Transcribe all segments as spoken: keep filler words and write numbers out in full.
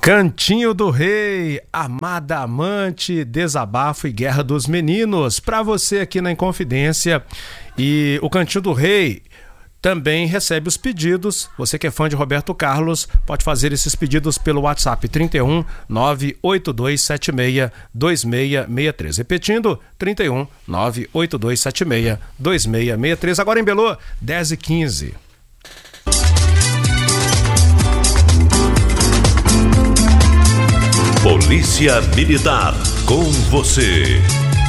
Cantinho do Rei, Amada Amante, Desabafo e Guerra dos Meninos, para você aqui na Inconfidência. E o Cantinho do Rei também recebe os pedidos. Você que é fã de Roberto Carlos, pode fazer esses pedidos pelo WhatsApp trinta e um, nove oito dois sete seis, dois seis seis três. Repetindo, trinta e um, nove oito dois sete seis, dois seis seis três. Agora em Belô, dez e quinze. Polícia Militar, com você.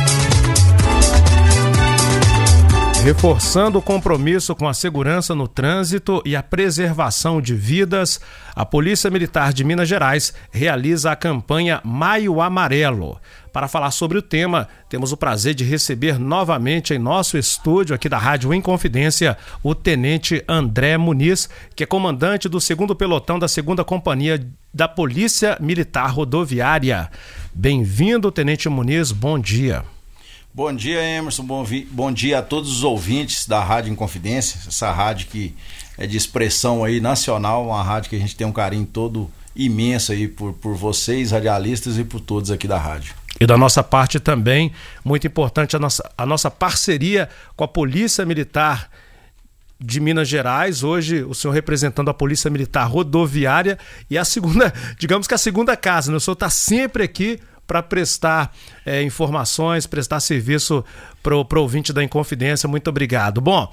Reforçando o compromisso com a segurança no trânsito e a preservação de vidas, a Polícia Militar de Minas Gerais realiza a campanha Maio Amarelo. Para falar sobre o tema, temos o prazer de receber novamente em nosso estúdio aqui da Rádio Inconfidência o Tenente André Muniz, que é comandante do segundo pelotão da segunda Companhia da Polícia Militar Rodoviária. Bem-vindo, Tenente Muniz, bom dia. Bom dia, Emerson, bom, vi... bom dia a todos os ouvintes da Rádio Inconfidência, essa rádio que é de expressão aí nacional, uma rádio que a gente tem um carinho todo imenso aí por, por vocês, radialistas, e por todos aqui da rádio. E da nossa parte também, muito importante a nossa, a nossa parceria com a Polícia Militar de Minas Gerais. Hoje o senhor representando a Polícia Militar Rodoviária e a segunda, digamos que a segunda casa, né? O senhor está sempre aqui para prestar é, informações, prestar serviço para o ouvinte da Inconfidência. Muito obrigado. Bom,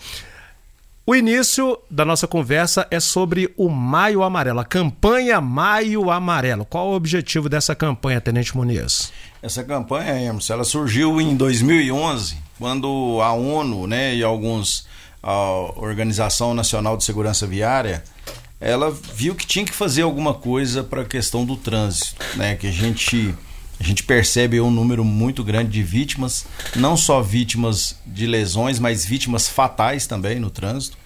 o início da nossa conversa é sobre o Maio Amarelo, a campanha Maio Amarelo. Qual o objetivo dessa campanha, Tenente Muniz? Essa campanha, Emerson, ela surgiu em dois mil e onze, quando a ONU, né, e alguns, a Organização Nacional de Segurança Viária, ela viu que tinha que fazer alguma coisa para a questão do trânsito, né, que a gente... A gente percebe um número muito grande de vítimas, não só vítimas de lesões, mas vítimas fatais também no trânsito.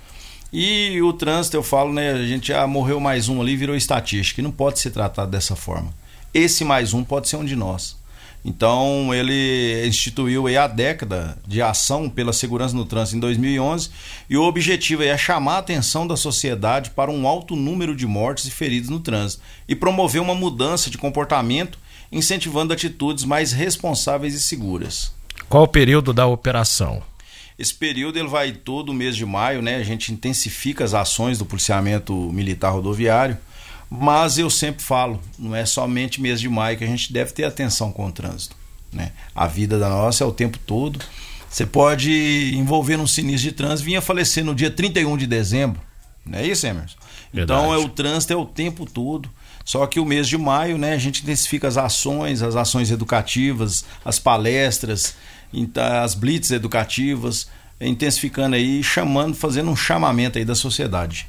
E o trânsito, eu falo, né, a gente já morreu mais um ali, virou estatística, e não pode ser tratado dessa forma. Esse mais um pode ser um de nós. Então ele instituiu aí a década de ação pela segurança no trânsito em dois mil e onze, e o objetivo é chamar a atenção da sociedade para um alto número de mortes e feridos no trânsito e promover uma mudança de comportamento, incentivando atitudes mais responsáveis e seguras. Qual o período da operação? Esse período ele vai todo o mês de maio, né? A gente intensifica as ações do policiamento militar rodoviário, mas eu sempre falo, não é somente mês de maio que a gente deve ter atenção com o trânsito, né? A vida da nossa é o tempo todo. Você pode envolver num sinistro de trânsito, vinha falecer no dia trinta e um de dezembro, não é isso, Emerson? Verdade. Então é, o trânsito é o tempo todo. Só que o mês de maio, né, a gente intensifica as ações, as ações educativas, as palestras, as blitz educativas, intensificando aí, chamando, fazendo um chamamento aí da sociedade.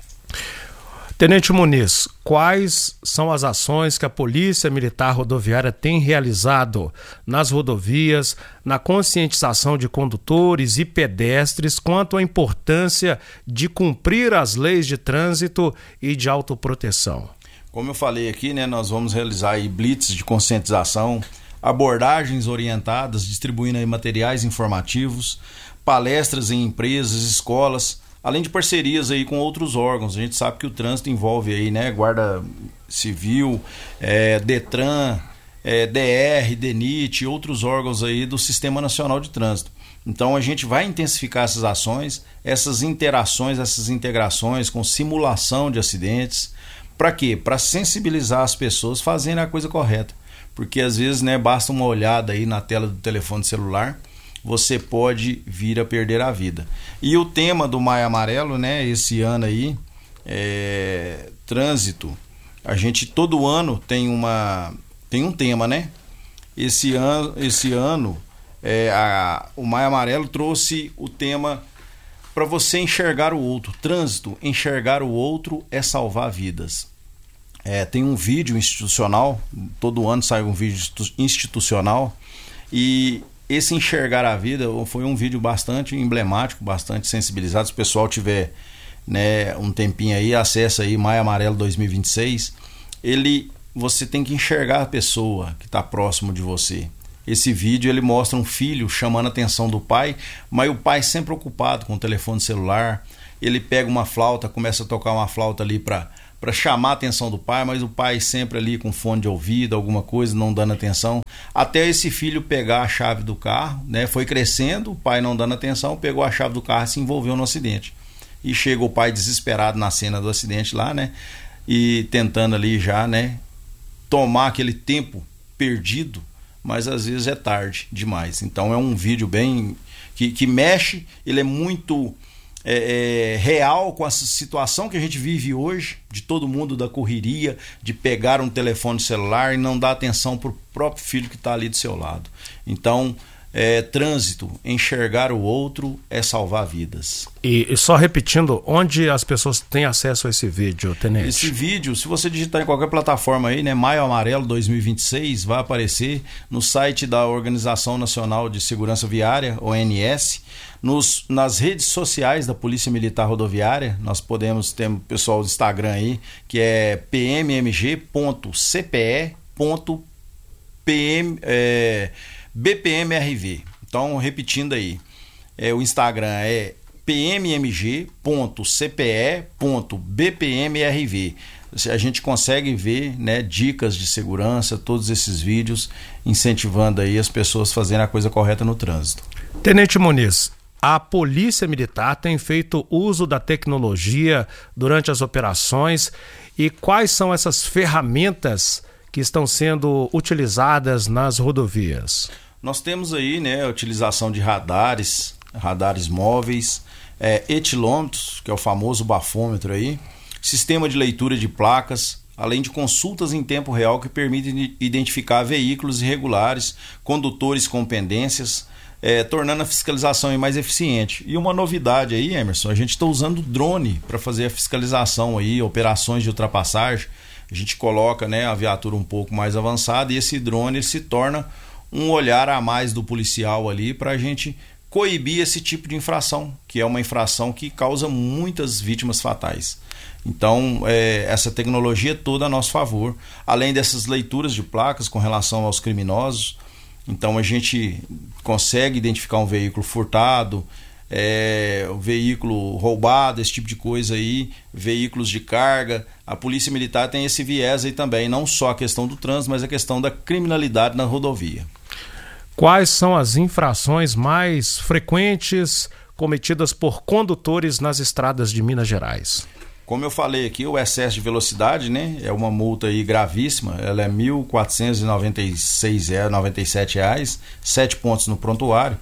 Tenente Muniz, quais são as ações que a Polícia Militar Rodoviária tem realizado nas rodovias, na conscientização de condutores e pedestres quanto à importância de cumprir as leis de trânsito e de autoproteção? Como eu falei aqui, né, nós vamos realizar aí blitz de conscientização, abordagens orientadas, distribuindo aí materiais informativos, palestras em empresas, escolas, além de parcerias aí com outros órgãos. A gente sabe que o trânsito envolve aí, né, Guarda Civil, é, Detran, é, D R, DENIT e outros órgãos aí do Sistema Nacional de Trânsito. Então a gente vai intensificar essas ações, essas interações, essas integrações com simulação de acidentes. Para quê? Para sensibilizar as pessoas fazendo a coisa correta. Porque às vezes, né, basta uma olhada aí na tela do telefone celular, você pode vir a perder a vida. E o tema do Maio Amarelo, né, esse ano aí, é trânsito. A gente todo ano tem, uma, tem um tema, né? Esse ano, esse ano é, a, o Maio Amarelo trouxe o tema para você enxergar o outro. Trânsito, enxergar o outro é salvar vidas. É, tem um vídeo institucional, todo ano sai um vídeo institucional, e esse enxergar a vida foi um vídeo bastante emblemático, bastante sensibilizado. Se o pessoal tiver, né, um tempinho aí, acessa aí Maio Amarelo dois mil e vinte e seis. Ele, você tem que enxergar a pessoa que está próximo de você. Esse vídeo ele mostra um filho chamando a atenção do pai, mas o pai sempre ocupado com o telefone celular. Ele pega uma flauta, começa a tocar uma flauta ali para para chamar a atenção do pai, mas o pai sempre ali com fone de ouvido, alguma coisa, não dando atenção, até esse filho pegar a chave do carro, né? Foi crescendo, o pai não dando atenção, pegou a chave do carro e se envolveu no acidente. E chega o pai desesperado na cena do acidente lá, né? E tentando ali já, né, tomar aquele tempo perdido, mas às vezes é tarde demais. Então é um vídeo bem que, que mexe, ele é muito é, é, real com a situação que a gente vive hoje, de todo mundo da correria, de pegar um telefone celular e não dar atenção para o próprio filho que está ali do seu lado. Então, é, trânsito, enxergar o outro é salvar vidas. E, e só repetindo, onde as pessoas têm acesso a esse vídeo, Tenente? Esse vídeo, se você digitar em qualquer plataforma aí, né, Maio Amarelo dois mil e vinte e seis, vai aparecer no site da Organização Nacional de Segurança Viária, O N S, nos, nas redes sociais da Polícia Militar Rodoviária. Nós podemos ter o pessoal do Instagram aí, que é p m m g ponto c p e ponto p m é, B P M R V. Então, repetindo aí, é, o Instagram é p m m g ponto c p e ponto b p m r v. A gente consegue ver, né, dicas de segurança, todos esses vídeos, incentivando aí as pessoas a fazerem a coisa correta no trânsito. Tenente Muniz, a Polícia Militar tem feito uso da tecnologia durante as operações, e quais são essas ferramentas que estão sendo utilizadas nas rodovias? Nós temos aí, né, a utilização de radares, radares móveis, é, etilômetros, que é o famoso bafômetro aí, sistema de leitura de placas, além de consultas em tempo real que permitem identificar veículos irregulares, condutores com pendências, é, tornando a fiscalização aí mais eficiente. E uma novidade aí, Emerson, a gente está usando drone para fazer a fiscalização aí, operações de ultrapassagem. A gente coloca, né, a viatura um pouco mais avançada e esse drone ele se torna um olhar a mais do policial ali para a gente coibir esse tipo de infração, que é uma infração que causa muitas vítimas fatais. Então, é, essa tecnologia toda a nosso favor, além dessas leituras de placas com relação aos criminosos. Então, a gente consegue identificar um veículo furtado, é, um veículo roubado, esse tipo de coisa aí, veículos de carga. A Polícia Militar tem esse viés aí também, não só a questão do trânsito, mas a questão da criminalidade na rodovia. Quais são as infrações mais frequentes cometidas por condutores nas estradas de Minas Gerais? Como eu falei aqui, o excesso de velocidade, né, é uma multa aí gravíssima, ela é mil quatrocentos e noventa e seis reais, noventa e sete reais, sete pontos no prontuário.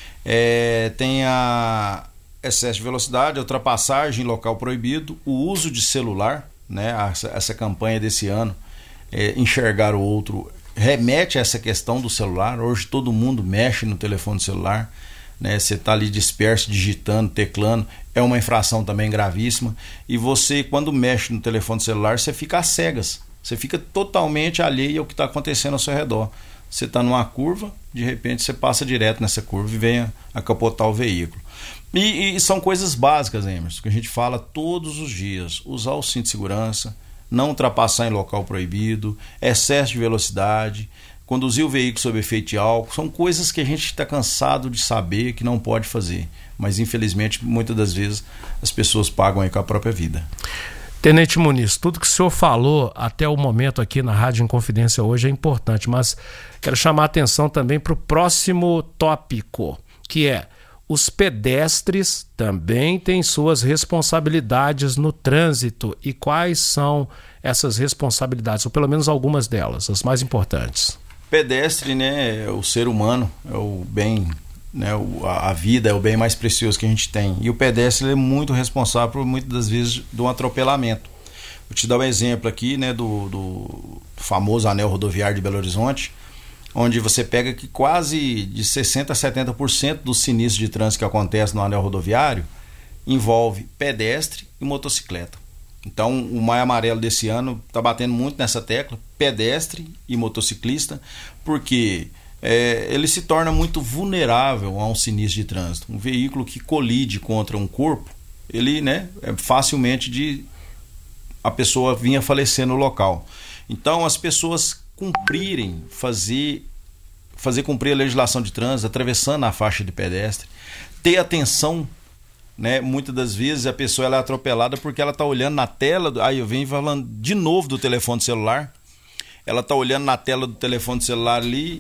É, tem a excesso de velocidade, a ultrapassagem em local proibido, o uso de celular, né, essa, essa campanha desse ano, é, enxergar o outro, remete a essa questão do celular. Hoje todo mundo mexe no telefone celular, né? Você está ali disperso, digitando, teclando, é uma infração também gravíssima. E você, quando mexe no telefone celular, você fica às cegas, você fica totalmente alheio ao que está acontecendo ao seu redor. Você está numa curva, de repente você passa direto nessa curva e vem a capotar o veículo. E, e são coisas básicas, Emerson, que a gente fala todos os dias: usar o cinto de segurança, não ultrapassar em local proibido, excesso de velocidade, conduzir o veículo sob efeito de álcool. São coisas que a gente está cansado de saber que não pode fazer, mas infelizmente muitas das vezes as pessoas pagam aí com a própria vida. Tenente Muniz, tudo que o senhor falou até o momento aqui na Rádio Inconfidência hoje é importante, mas quero chamar a atenção também para o próximo tópico, que é: os pedestres também têm suas responsabilidades no trânsito. E quais são essas responsabilidades, ou pelo menos algumas delas, as mais importantes? Pedestre, né, é o ser humano, é o bem, né, a vida é o bem mais precioso que a gente tem. E o pedestre ele é muito responsável por muitas das vezes de um atropelamento. Vou te dar um exemplo aqui, né, do, do famoso anel rodoviário de Belo Horizonte, onde você pega que quase de sessenta a setenta por cento dos sinistros de trânsito que acontecem no anel rodoviário envolve pedestre e motocicleta. Então, o Maio Amarelo desse ano está batendo muito nessa tecla, pedestre e motociclista, porque é, ele se torna muito vulnerável a um sinistro de trânsito. Um veículo que colide contra um corpo, ele, né, é facilmente de a pessoa vir a falecer no local. Então, as pessoas cumprirem, fazer, fazer cumprir a legislação de trânsito, atravessando a faixa de pedestre, ter atenção né? Muitas das vezes a pessoa ela é atropelada porque ela tá olhando na tela, aí eu venho falando de novo do telefone celular, ela tá olhando na tela do telefone celular ali